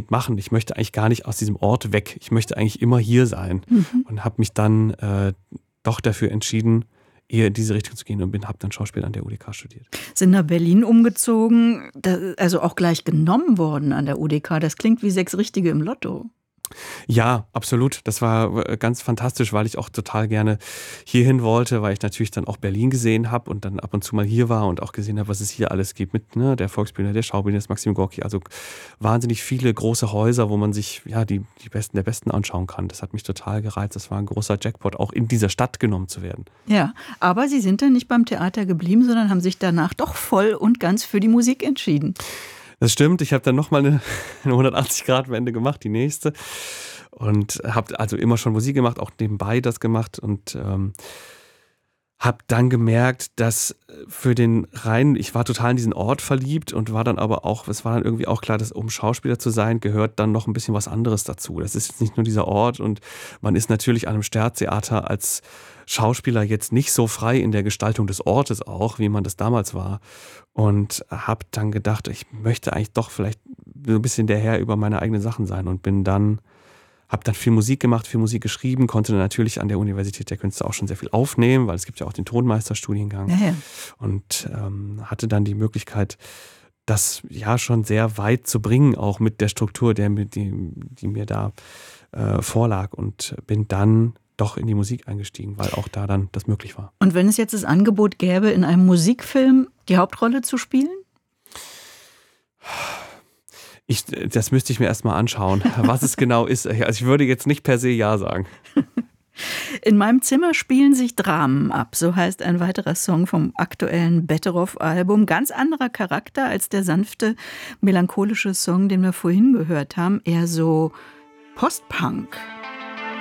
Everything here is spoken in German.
unbedingt machen. Ich möchte eigentlich gar nicht aus diesem Ort weg. Ich möchte eigentlich immer hier sein. Und habe mich dann doch dafür entschieden, eher in diese Richtung zu gehen und habe dann Schauspiel an der UDK studiert. Sind nach Berlin umgezogen, also auch gleich genommen worden an der UDK. Das klingt wie 6 Richtige im Lotto. Ja, absolut. Das war ganz fantastisch, weil ich auch total gerne hierhin wollte, weil ich natürlich dann auch Berlin gesehen habe und dann ab und zu mal hier war und auch gesehen habe, was es hier alles gibt mit der Volksbühne, der Schaubühne, das Maxim Gorki. Also wahnsinnig viele große Häuser, wo man sich die Besten der Besten anschauen kann. Das hat mich total gereizt. Das war ein großer Jackpot, auch in dieser Stadt genommen zu werden. Ja, aber Sie sind dann nicht beim Theater geblieben, sondern haben sich danach doch voll und ganz für die Musik entschieden. Das stimmt, ich habe dann nochmal eine 180-Grad-Wende gemacht, die nächste. Und habe also immer schon Musik gemacht, auch nebenbei das gemacht. Und habe dann gemerkt, dass für den Rhein, ich war total in diesen Ort verliebt und war dann aber auch, es war dann irgendwie auch klar, dass um Schauspieler zu sein, gehört dann noch ein bisschen was anderes dazu. Das ist jetzt nicht nur dieser Ort und man ist natürlich an einem Staatstheater als Schauspieler jetzt nicht so frei in der Gestaltung des Ortes auch, wie man das damals war. Und habe dann gedacht, ich möchte eigentlich doch vielleicht so ein bisschen der Herr über meine eigenen Sachen sein und habe dann viel Musik gemacht, viel Musik geschrieben, konnte dann natürlich an der Universität der Künste auch schon sehr viel aufnehmen, weil es gibt ja auch den Tonmeisterstudiengang. Ja. Und hatte dann die Möglichkeit, das schon sehr weit zu bringen, auch mit der Struktur, die mir da vorlag. Und bin dann doch in die Musik eingestiegen, weil auch da dann das möglich war. Und wenn es jetzt das Angebot gäbe, in einem Musikfilm die Hauptrolle zu spielen? Das müsste ich mir erstmal anschauen, was es genau ist. Also ich würde jetzt nicht per se ja sagen. In meinem Zimmer spielen sich Dramen ab, so heißt ein weiterer Song vom aktuellen Betteroff-Album. Ganz anderer Charakter als der sanfte, melancholische Song, den wir vorhin gehört haben. Eher so Post-Punk.